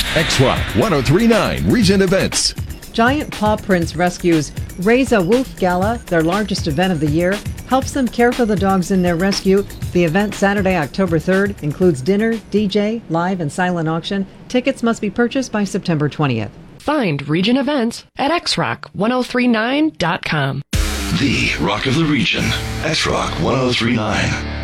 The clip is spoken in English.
X-Rock 1039 Region Events. Giant Paw Prints rescues Raise a Wolf Gala, their largest event of the year, helps them care for the dogs in their rescue. The event Saturday, October 3rd, includes dinner, DJ, live and silent auction. Tickets must be purchased by September 20th. Find Region Events at xrock1039.com. The Rock of the Region, X-Rock 1039.